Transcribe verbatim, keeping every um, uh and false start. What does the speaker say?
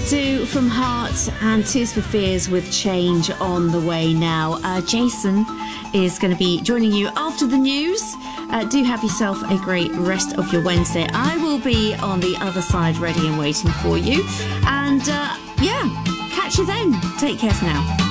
to From Heart and Tears for Fears with Change on the way now. Uh, Jason is going to be joining you after the news. Uh, do have yourself a great rest of your Wednesday. I will be on the other side ready and waiting for you. And uh, yeah, catch you then. Take care for now.